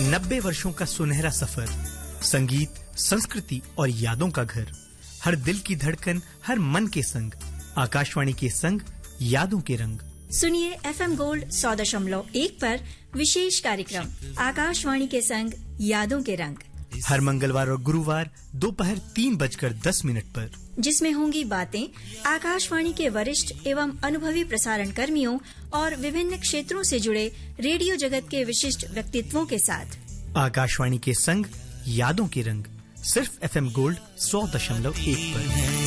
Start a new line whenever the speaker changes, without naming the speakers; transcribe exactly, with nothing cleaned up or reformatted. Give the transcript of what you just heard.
नब्बे वर्षों का सुनहरा सफर, संगीत, संस्कृति और यादों का घर, हर दिल की धड़कन, हर मन के संग, आकाशवाणी के संग, यादों के रंग।
सुनिए एफएम गोल्ड सौ दशमलव एक पर विशेष कार्यक्रम आकाशवाणी के संग, यादों के रंग,
हर मंगलवार और गुरुवार दोपहर तीन बजकर दस मिनट पर,
जिसमें होंगी बातें आकाशवाणी के वरिष्ठ एवं अनुभवी प्रसारण कर्मियों और विभिन्न क्षेत्रों से जुड़े रेडियो जगत के विशिष्ट व्यक्तित्वों के साथ।
आकाशवाणी के संग, यादों के रंग, सिर्फ एफएम गोल्ड सौ दशमलव एक पर।